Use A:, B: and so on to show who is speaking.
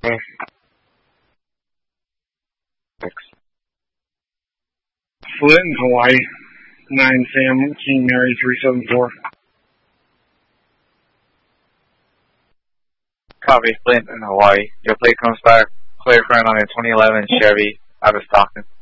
A: Flint in Hawaii. 9 Sam, King Mary 374.
B: Copy, Flint in Hawaii. Your plate comes back. Clear front on a 2011 Chevy out of Stockton.